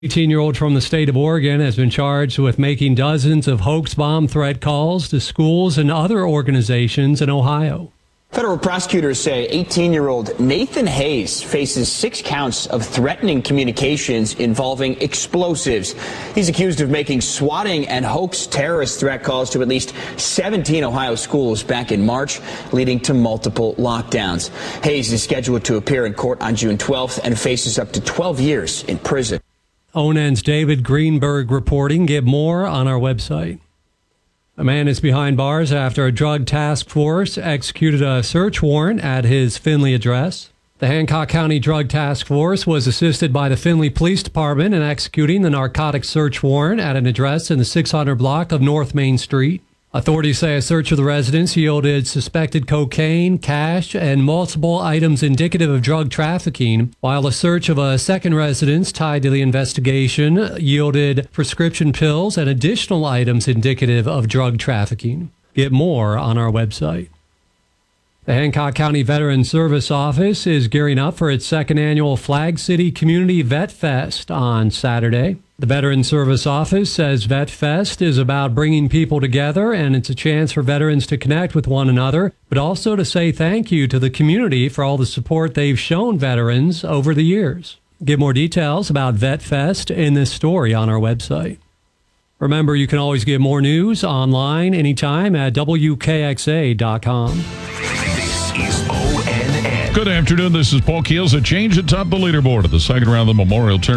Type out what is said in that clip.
18-year-old from the state of Oregon has been charged with making dozens of hoax bomb threat calls to schools and other organizations in Ohio. Federal prosecutors say 18-year-old Nathan Hayes faces 6 counts of threatening communications involving explosives. He's accused of making swatting and hoax terrorist threat calls to at least 17 Ohio schools back in March, leading to multiple lockdowns. Hayes is scheduled to appear in court on June 12th and faces up to 12 years in prison. ONN's David Greenberg reporting. Get more on our website. A man is behind bars after a drug task force executed a search warrant at his Findlay address. The Hancock County Drug Task Force was assisted by the Findlay Police Department in executing the narcotics search warrant at an address in the 600 block of North Main Street. Authorities say a search of the residence yielded suspected cocaine, cash, and multiple items indicative of drug trafficking, while a search of a second residence tied to the investigation yielded prescription pills and additional items indicative of drug trafficking. Get more on our website. The Hancock County Veterans Service Office is gearing up for its second annual Flag City Community Vet Fest on Saturday. The Veterans Service Office says Vet Fest is about bringing people together, and it's a chance for veterans to connect with one another, but also to say thank you to the community for all the support they've shown veterans over the years. Get more details about Vet Fest in this story on our website. Remember, you can always get more news online anytime at WKXA.com. This is ONN. Good afternoon. This is Paul Keels. A change atop the leaderboard of the second round of the Memorial Tournament.